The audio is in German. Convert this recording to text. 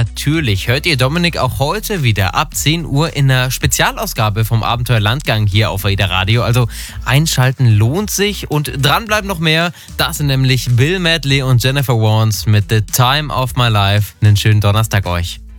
natürlich hört ihr Dominik auch heute wieder ab 10 Uhr in einer Spezialausgabe vom Abenteuer Landgang hier auf AIDA Radio. Also einschalten lohnt sich und dranbleiben noch mehr. Das sind nämlich Bill Medley und Jennifer Warnes mit The Time of My Life. Einen schönen Donnerstag euch.